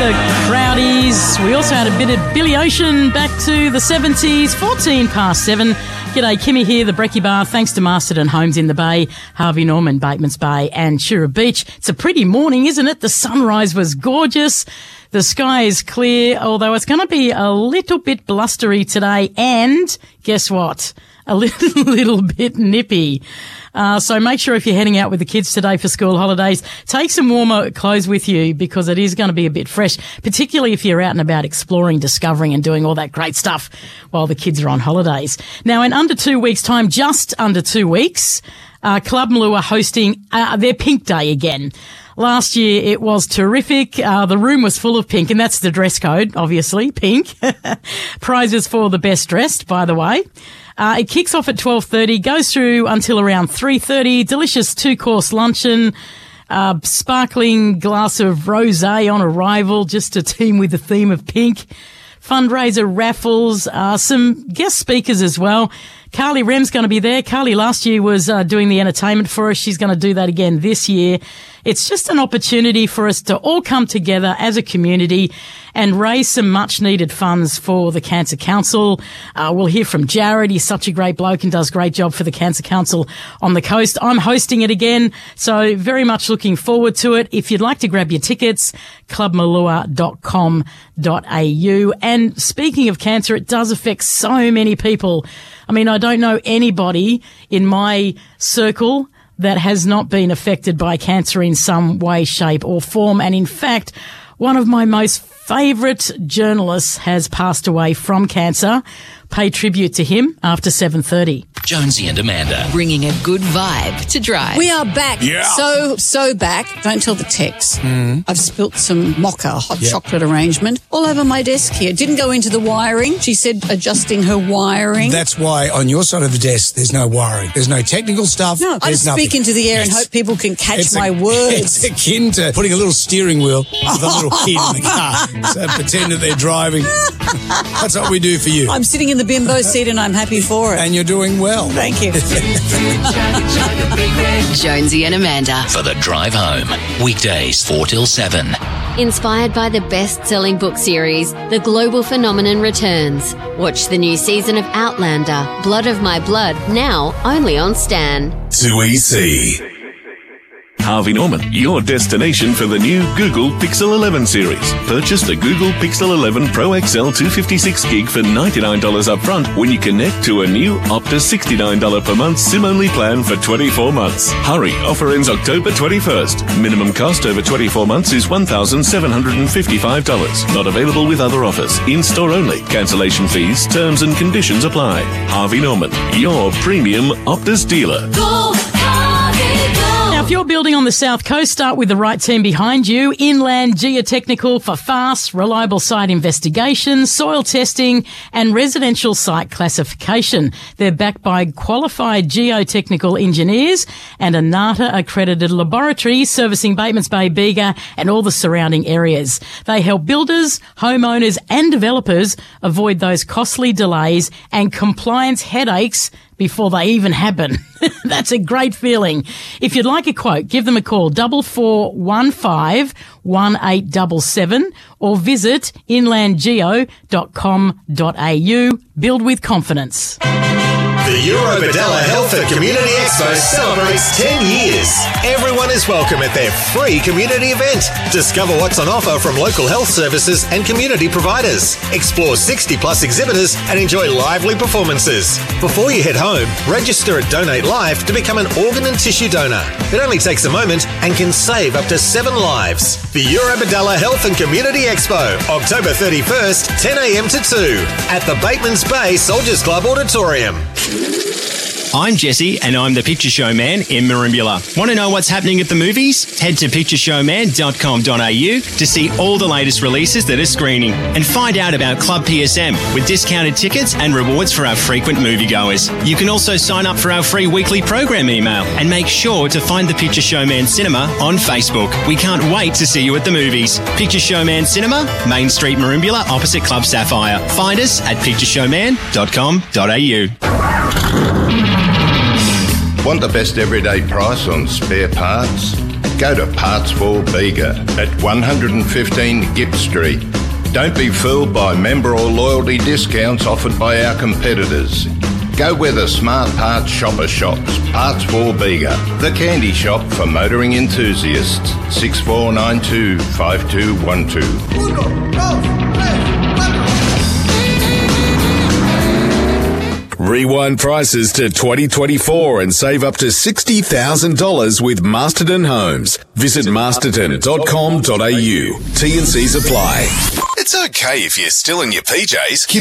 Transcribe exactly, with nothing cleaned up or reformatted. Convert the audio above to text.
the Crowdies. We also had a bit of Billy Ocean back to the seventies, fourteen past seven. G'day, Kimmy here, the Brekkie Bar. Thanks to Masterton Homes in the Bay, Harvey Norman, Batemans Bay and Shura Beach. It's a pretty morning, isn't it? The sunrise was gorgeous. The sky is clear, although it's going to be a little bit blustery today. And guess what? A little, little bit nippy. Uh, so make sure if you're heading out with the kids today for school holidays, take some warmer clothes with you because it is going to be a bit fresh, particularly if you're out and about exploring, discovering and doing all that great stuff while the kids are on holidays. Now, in under two weeks' time, just under two weeks, uh, Club Maloo are hosting uh, their Pink Day again. Last year, it was terrific. Uh, the room was full of pink, and that's the dress code, obviously, pink. Prizes for the best dressed, by the way. Uh, it kicks off at twelve thirty, goes through until around three thirty. Delicious two-course luncheon, uh, sparkling glass of rosé on arrival, just to team with the theme of pink. Fundraiser raffles, uh, some guest speakers as well. Carly Rem's going to be there. Carly last year was uh, doing the entertainment for us. She's going to do that again this year. It's just an opportunity for us to all come together as a community and raise some much-needed funds for the Cancer Council. Uh, we'll hear from Jared. He's such a great bloke and does a great job for the Cancer Council on the coast. I'm hosting it again, so very much looking forward to it. If you'd like to grab your tickets, club malua dot com dot a u. And speaking of cancer, it does affect so many people. I mean, I don't know anybody in my circle that has not been affected by cancer in some way, shape or form. And in fact, one of my most favourite journalists has passed away from cancer. Pay tribute to him after seven thirty. Jonesy and Amanda. Bringing a good vibe to Drive. We are back. Yeah. So, so back. Don't tell the Tex. Mm. I've spilt some mocha hot Yep. chocolate arrangement all over my desk here. Didn't go into the wiring. She said adjusting her wiring. That's why on your side of the desk, there's no wiring. There's no technical stuff. no, I there's just speak nothing. into the air and It's- hope people can catch it's my a- words. It's akin to putting a little steering wheel with a little kid in the car. So pretend that they're driving. That's what we do for you. I'm sitting in the bimbo seat and I'm happy for it. And you're doing well. Thank you. Jonesy and Amanda. For the drive home. Weekdays four till seven. Inspired by the best-selling book series, The Global Phenomenon returns. Watch the new season of Outlander, Blood of My Blood, now only on Stan. two E C. Harvey Norman, your destination for the new Google Pixel eleven series. Purchase the Google Pixel eleven Pro X L two fifty-six gig for ninety-nine dollars up front when you connect to a new Optus sixty-nine dollars per month SIM-only plan for twenty-four months. Hurry, offer ends October twenty-first. Minimum cost over twenty-four months is one thousand seven hundred fifty-five dollars. Not available with other offers. In-store only. Cancellation fees, terms and conditions apply. Harvey Norman, your premium Optus dealer. Now, if you're building on the South Coast, start with the right team behind you. Inland Geotechnical for fast, reliable site investigations, soil testing and residential site classification. They're backed by qualified geotechnical engineers and a NATA-accredited laboratory servicing Batemans Bay, Bega and all the surrounding areas. They help builders, homeowners and developers avoid those costly delays and compliance headaches before they even happen. That's a great feeling. If you'd like a quote, give them a call, double four one five one eight seven seven or visit inland geo dot com dot a u. Build with confidence. The Eurobadella Health and Community Expo celebrates ten years. Everyone is welcome at their free community event. Discover what's on offer from local health services and community providers. Explore sixty plus exhibitors and enjoy lively performances. Before you head home, register at Donate Life to become an organ and tissue donor. It only takes a moment and can save up to seven lives. The Eurobadella Health and Community Expo, October thirty-first, ten a.m. to two at the Batemans Bay Soldiers Club Auditorium. I'm Jesse, and I'm the Picture Show Man in Merimbula. Want to know what's happening at the movies? Head to picture show man dot com dot a u to see all the latest releases that are screening and find out about Club P S M with discounted tickets and rewards for our frequent moviegoers. You can also sign up for our free weekly program email and make sure to find the Picture Show Man Cinema on Facebook. We can't wait to see you at the movies. Picture Show Man Cinema, Main Street, Merimbula, opposite Club Sapphire. Find us at picture show man dot com dot a u. Want the best everyday price on spare parts, Go to Parts for Bega at one fifteen Gibbs Street. Don't be fooled by member or loyalty discounts offered by our competitors. Go where the smart parts shopper shops. Parts for Bega, the candy shop for motoring enthusiasts. six four nine two, five two one two. Rewind prices to twenty twenty-four and save up to sixty thousand dollars with Masterton Homes. Visit masterton dot com dot a u. T and C's apply. It's okay if you're still in your P Js.